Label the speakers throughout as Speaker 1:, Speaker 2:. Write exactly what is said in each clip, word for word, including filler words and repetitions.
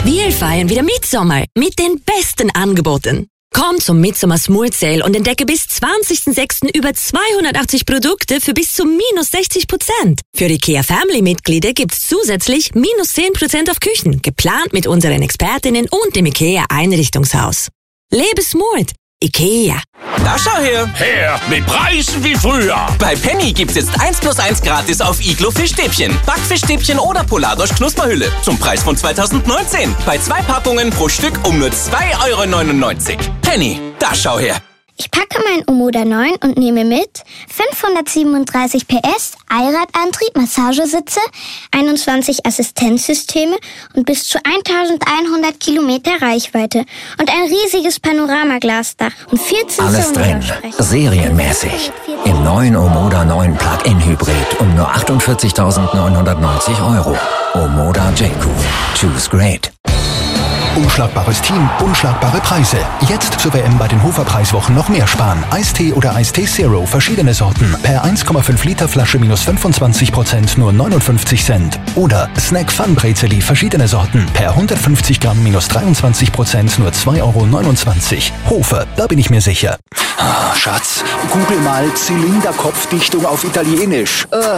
Speaker 1: Wir feiern wieder Mitsommer mit den besten Angeboten. Komm zum Midsommar Smooth Sale und entdecke bis zwanzigsten sechsten über zweihundertachtzig Produkte für bis zu minus sechzig Prozent. Für IKEA Family Mitglieder gibt's zusätzlich minus zehn Prozent auf Küchen, geplant mit unseren Expertinnen und dem IKEA Einrichtungshaus. Lebe smooth. IKEA.
Speaker 2: Da schau her!
Speaker 3: Her mit Preisen wie früher!
Speaker 2: Bei Penny gibt's jetzt eins plus eins gratis auf Iglo Fischstäbchen, Backfischstäbchen oder Polardosch Knusperhülle zum Preis von zweitausendneunzehn. Bei zwei Packungen pro Stück um nur zwei Euro neunundneunzig. Penny, da schau her!
Speaker 4: Ich packe mein Omoda neun und nehme mit fünfhundertsiebenunddreißig P S, Allradantrieb, Massagesitze, einundzwanzig Assistenzsysteme und bis zu eintausendeinhundert Kilometer Reichweite und ein riesiges Panoramaglasdach und vierzehn
Speaker 5: Alles drin, serienmäßig. Im neuen Omoda neun Plug-in Hybrid um nur achtundvierzigtausendneunhundertneunzig Euro. Omoda J-Q. Choose great.
Speaker 6: Unschlagbares Team, unschlagbare Preise. Jetzt zur W M bei den Hofer-Preiswochen noch mehr sparen. Eistee oder Eistee Zero, verschiedene Sorten. Per eins Komma fünf Liter Flasche minus fünfundzwanzig Prozent nur neunundfünfzig Cent. Oder Snack Fun Brezeli, verschiedene Sorten. Per hundertfünfzig Gramm minus dreiundzwanzig Prozent nur zwei Euro neunundzwanzig. Hofer, da bin ich mir sicher.
Speaker 7: Ah, Schatz, google mal Zylinderkopfdichtung auf Italienisch.
Speaker 8: Äh,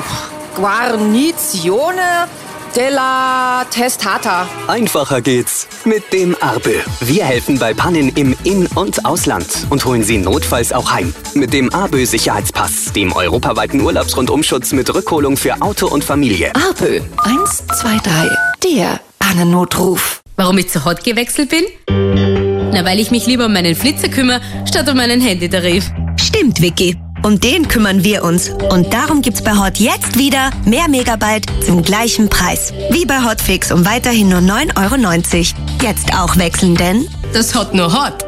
Speaker 8: Guarnizione della Testata.
Speaker 9: Einfacher geht's mit dem Arbe. Wir helfen bei Pannen im In- und Ausland und holen Sie notfalls auch heim. Mit dem Arbe Sicherheitspass, dem europaweiten Urlaubsrundumschutz mit Rückholung für Auto und Familie.
Speaker 10: Arbe eins zwei drei, der Pannennotruf.
Speaker 11: Warum ich zu Hot gewechselt bin? Na, weil ich mich lieber um meinen Flitzer kümmere, statt um meinen Handytarif.
Speaker 12: Stimmt, Vicky. Um den kümmern wir uns. Und darum gibt's bei Hot jetzt wieder mehr Megabyte zum gleichen Preis. Wie bei Hotfix um weiterhin nur neun Euro neunzig. Jetzt auch wechseln, denn
Speaker 11: das Hot nur Hot.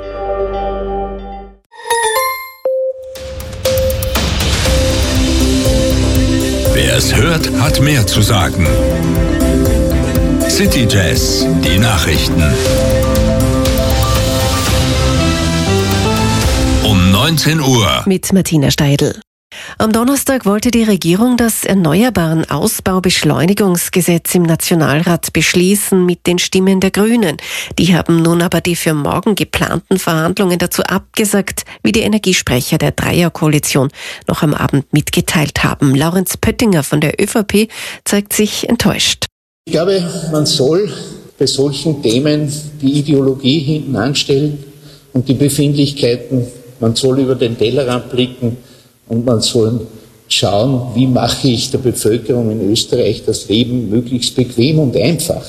Speaker 3: Wer es hört, hat mehr zu sagen. City Jazz, die Nachrichten. Um neunzehn Uhr.
Speaker 13: Mit Martina Steidl. Am Donnerstag wollte die Regierung das Erneuerbaren Ausbaubeschleunigungsgesetz im Nationalrat beschließen mit den Stimmen der Grünen. Die haben nun aber die für morgen geplanten Verhandlungen dazu abgesagt, wie die Energiesprecher der Dreierkoalition noch am Abend mitgeteilt haben. Laurenz Pöttinger von der ÖVP zeigt sich enttäuscht.
Speaker 14: Ich glaube, man soll bei solchen Themen die Ideologie hinten anstellen und die Befindlichkeiten. Man soll über den Tellerrand blicken und man soll schauen, wie mache ich der Bevölkerung in Österreich das Leben möglichst bequem und einfach.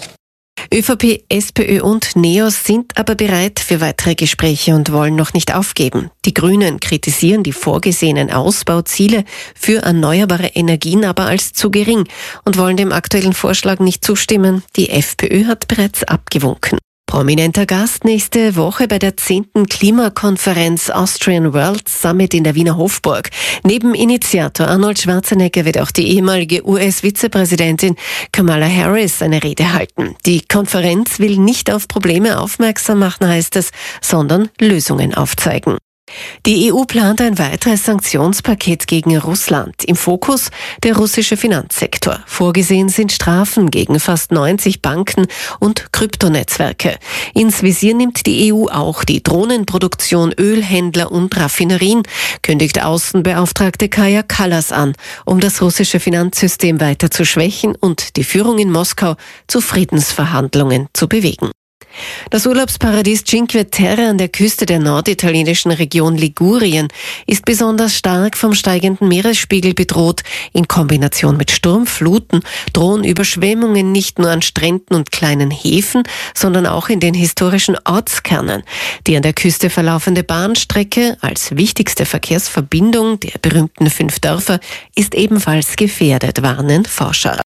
Speaker 13: ÖVP, SPÖ und NEOS sind aber bereit für weitere Gespräche und wollen noch nicht aufgeben. Die Grünen kritisieren die vorgesehenen Ausbauziele für erneuerbare Energien aber als zu gering und wollen dem aktuellen Vorschlag nicht zustimmen. Die FPÖ hat bereits abgewunken. Prominenter Gast nächste Woche bei der zehnten Klimakonferenz Austrian World Summit in der Wiener Hofburg. Neben Initiator Arnold Schwarzenegger wird auch die ehemalige U S-Vizepräsidentin Kamala Harris eine Rede halten. Die Konferenz will nicht auf Probleme aufmerksam machen, heißt es, sondern Lösungen aufzeigen. Die E U plant ein weiteres Sanktionspaket gegen Russland. Im Fokus der russische Finanzsektor. Vorgesehen sind Strafen gegen fast neunzig Banken und Kryptonetzwerke. Ins Visier nimmt die E U auch die Drohnenproduktion, Ölhändler und Raffinerien, kündigt Außenbeauftragte Kaja Kallas an, um das russische Finanzsystem weiter zu schwächen und die Führung in Moskau zu Friedensverhandlungen zu bewegen. Das Urlaubsparadies Cinque Terre an der Küste der norditalienischen Region Ligurien ist besonders stark vom steigenden Meeresspiegel bedroht. In Kombination mit Sturmfluten drohen Überschwemmungen nicht nur an Stränden und kleinen Häfen, sondern auch in den historischen Ortskernen. Die an der Küste verlaufende Bahnstrecke als wichtigste Verkehrsverbindung der berühmten fünf Dörfer ist ebenfalls gefährdet, warnen Forscher.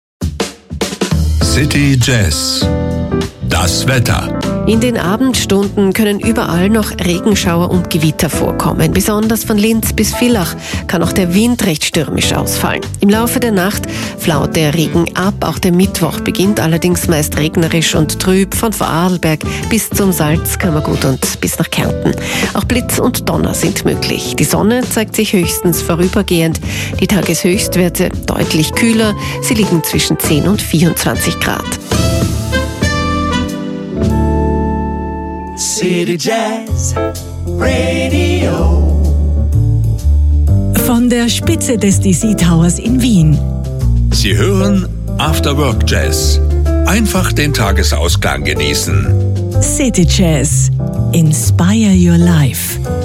Speaker 3: City Jazz. Das Wetter.
Speaker 13: In den Abendstunden können überall noch Regenschauer und Gewitter vorkommen. Besonders von Linz bis Villach kann auch der Wind recht stürmisch ausfallen. Im Laufe der Nacht flaut der Regen ab. Auch der Mittwoch beginnt allerdings meist regnerisch und trüb von Vorarlberg bis zum Salzkammergut und bis nach Kärnten. Auch Blitz und Donner sind möglich. Die Sonne zeigt sich höchstens vorübergehend. Die Tageshöchstwerte deutlich kühler. Sie liegen zwischen zehn und vierundzwanzig Grad.
Speaker 15: City Jazz Radio.
Speaker 16: Von der Spitze des D C Towers in Wien.
Speaker 3: Sie hören After Work Jazz. Einfach den Tagesausklang genießen.
Speaker 16: City Jazz. Inspire your life.